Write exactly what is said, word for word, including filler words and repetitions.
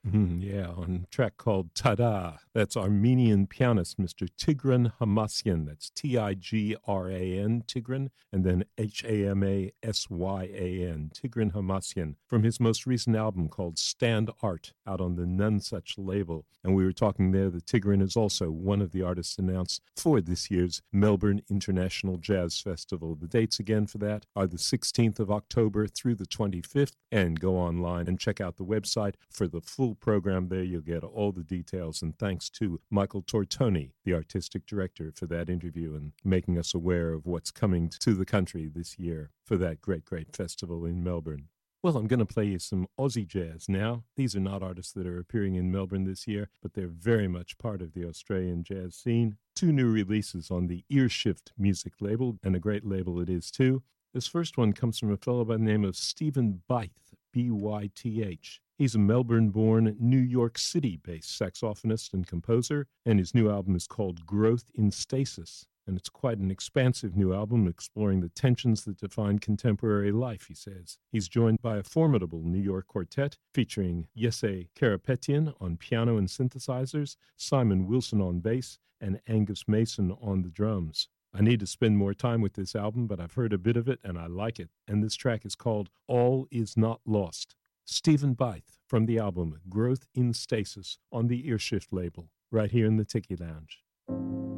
Mm, yeah, on a track called Tada. That's Armenian pianist Mister Tigran Hamasyan. That's T I G R A N, Tigran, and then H A M A S Y A N, Tigran Hamasyan, from his most recent album called Stand Art, out on the None Such label. And we were talking there that Tigran is also one of the artists announced for this year's Melbourne International Jazz Festival. The dates again for that are the sixteenth of October through the twenty-fifth, and go online and check out the website for the full program there. You'll get all the details, and thanks to Michael Tortoni, the artistic director, for that interview and making us aware of what's coming to the country this year for that great, great festival in Melbourne. Well, I'm going to play you some Aussie jazz now. These are not artists that are appearing in Melbourne this year, but they're very much part of the Australian jazz scene. Two new releases on the Earshift music label, and a great label it is too. This first one comes from a fellow by the name of Stephen Byth, B Y T H. He's a Melbourne-born, New York City-based saxophonist and composer, and his new album is called Growth in Stasis. And it's quite an expansive new album exploring the tensions that define contemporary life, he says. He's joined by a formidable New York quartet featuring Jesse Karapetian on piano and synthesizers, Simon Wilson on bass, and Angus Mason on the drums. I need to spend more time with this album, but I've heard a bit of it and I like it. And this track is called All Is Not Lost. Stephen Byth from the album Growth in Stasis on the Earshift label, right here in the Tiki Lounge.